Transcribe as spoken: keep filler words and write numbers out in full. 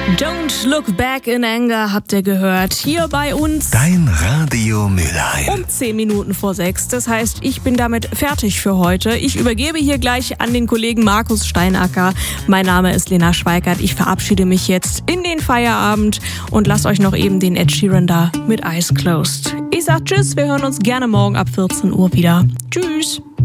Don't Look Back in Anger habt ihr gehört. Hier bei uns. Dein Radio Mülheim. Um zehn Minuten vor sechs. Das heißt, ich bin damit fertig für heute. Ich übergebe hier gleich an den Kollegen Markus Steinacker. Mein Name ist Lena Schweikart. Ich verabschiede mich jetzt in den Feierabend und lasst euch noch eben den Ed Sheeran da mit Eyes Closed. Ich sag Tschüss, wir hören uns gerne morgen ab vierzehn Uhr wieder. Tschüss.